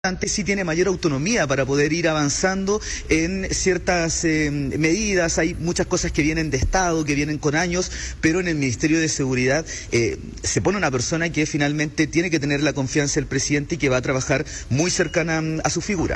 sí tiene mayor autonomía para poder ir avanzando en ciertas medidas. Hay muchas cosas que vienen de Estado, que vienen con años, pero en el Ministerio de Seguridad se pone una persona que finalmente tiene que tener la confianza del presidente y que va a trabajar muy cercana a su figura.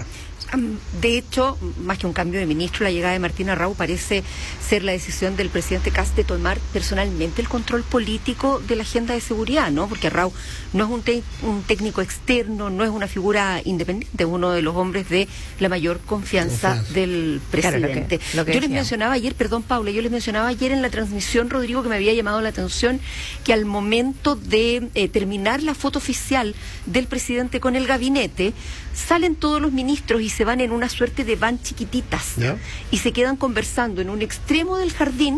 De hecho, más que un cambio de ministro, la llegada de Martín Arrau parece ser la decisión del presidente Kast de tomar personalmente el control político de la agenda de seguridad, ¿no? Porque Arrau no es un técnico externo, no es una figura independiente, es uno de los hombres de la mayor confianza del presidente. Claro, lo que yo les mencionaba ayer, perdón Paula, yo les mencionaba ayer en la transmisión, Rodrigo, que me había llamado la atención que al momento de terminar la foto oficial del presidente con el gabinete, salen todos los ministros y se van en una suerte de van chiquititas, ¿ya? Y se quedan conversando en un extremo del jardín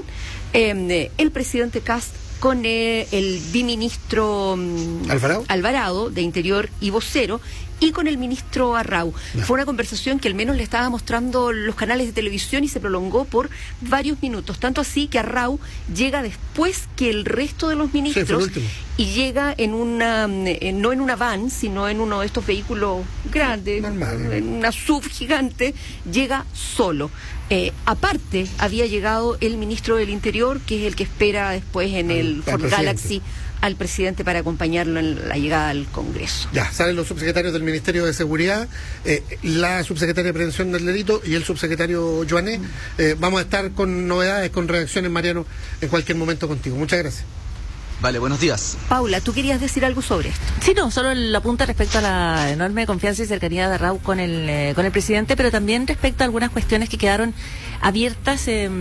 el presidente Kast con el biministro Alvarado de Interior y vocero, y con el ministro Arrau. No. Fue una conversación que al menos le estaba mostrando los canales de televisión y se prolongó por varios minutos, tanto así que Arrau llega después que el resto de los ministros, sí, y llega en una no en una van, sino en uno de estos vehículos grandes, normal, en una SUV gigante, llega solo. Aparte, había llegado el ministro del Interior, que es el que espera después en el Ford Galaxy al presidente para acompañarlo en la llegada al Congreso. Ya, salen los subsecretarios del Ministerio de Seguridad, la subsecretaria de Prevención del Delito y el subsecretario Joané. Vamos a estar con novedades, con reacciones, Mariano, en cualquier momento contigo. Muchas gracias. Vale, buenos días. Paula, ¿tú querías decir algo sobre esto? Sí, no, solo el apunte respecto a la enorme confianza y cercanía de Arrau con el presidente, pero también respecto a algunas cuestiones que quedaron abiertas,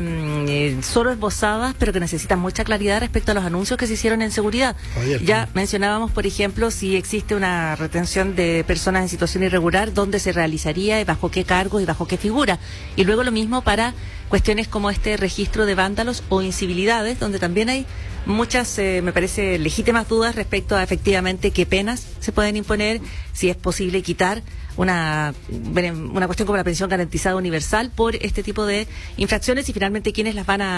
solo esbozadas, pero que necesitan mucha claridad respecto a los anuncios que se hicieron en seguridad. Ya mencionábamos, por ejemplo, si existe una retención de personas en situación irregular, dónde se realizaría, y bajo qué cargos y bajo qué figura. Y luego lo mismo para cuestiones como este registro de vándalos o incivilidades, donde también hay muchas, me parece, legítimas dudas respecto a efectivamente qué penas se pueden imponer, si es posible quitar una cuestión como la pensión garantizada universal por este tipo de infracciones, y finalmente quiénes las van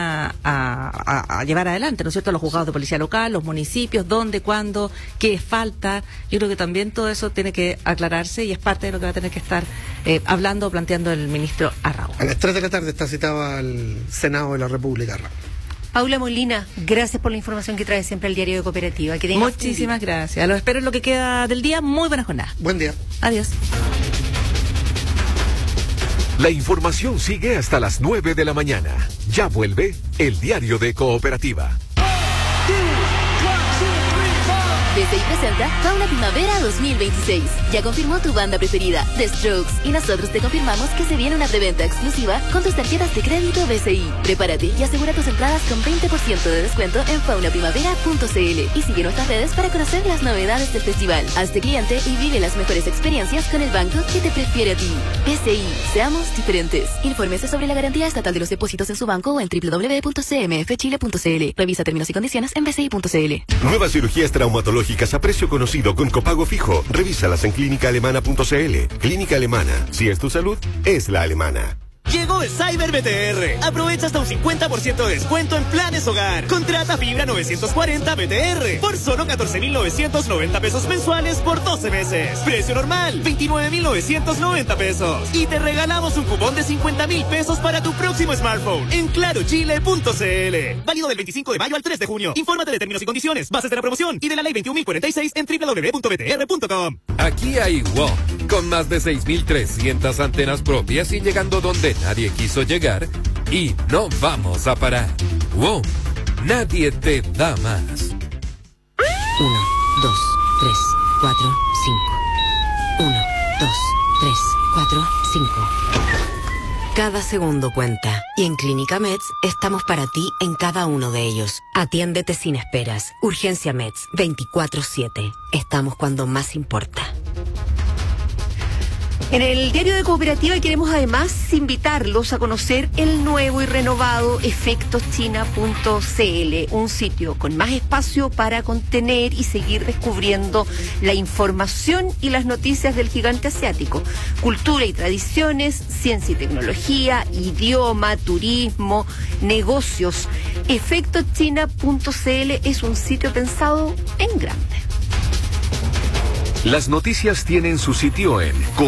a llevar adelante, ¿no es cierto? Los juzgados de policía local, los municipios, dónde, cuándo, qué falta. Yo creo que también todo eso tiene que aclararse y es parte de lo que va a tener que estar hablando o planteando el ministro Arrau. A las 3 de la tarde está citado al Senado de la República, Arrau. Paula Molina, gracias por la información que trae siempre el Diario de Cooperativa. Muchísimas gracias. Los espero en lo que queda del día. Muy buena jornada. Buen día. Adiós. La información sigue hasta las 9 de la mañana. Ya vuelve el Diario de Cooperativa. BCI presenta Fauna Primavera 2026. Ya confirmó tu banda preferida, The Strokes, y nosotros te confirmamos que se viene una preventa exclusiva con tus tarjetas de crédito BCI. Prepárate y asegura tus entradas con 20% de descuento en faunaprimavera.cl y sigue nuestras redes para conocer las novedades del festival. Hazte cliente y vive las mejores experiencias con el banco que te prefiere a ti. BCI, seamos diferentes. Infórmese sobre la garantía estatal de los depósitos en su banco o en www.cmfchile.cl. Revisa términos y condiciones en bci.cl. Nuevas cirugías traumatológicas a precio conocido con copago fijo. Revísalas en clínicaalemana.cl. Clínica Alemana. Si es tu salud, es la alemana. Llegó el Cyber BTR. Aprovecha hasta un 50% de descuento en planes hogar. Contrata fibra 940 BTR por solo 14,990 pesos mensuales por 12 meses. Precio normal, 29,990 pesos. Y te regalamos un cupón de 50,000 pesos para tu próximo smartphone en clarochile.cl. Válido del 25 de mayo al 3 de junio. Infórmate de términos y condiciones, bases de la promoción y de la ley 21.046 en www.btr.com. Aquí hay WOM, con más de 6,300 antenas propias y llegando donde nadie quiso llegar, y no vamos a parar. WOM, nadie te da más. 1, 2, 3, 4, 5. 1, 2, 3, 4, 5. Cada segundo cuenta. Y en Clínica Meds estamos para ti en cada uno de ellos. Atiéndete sin esperas. Urgencia Meds, 24/7. Estamos cuando más importa. En el Diario de Cooperativa queremos además invitarlos a conocer el nuevo y renovado efectoschina.cl, un sitio con más espacio para contener y seguir descubriendo la información y las noticias del gigante asiático. Cultura y tradiciones, ciencia y tecnología, idioma, turismo, negocios. Efectoschina.cl es un sitio pensado en grande. Las noticias tienen su sitio en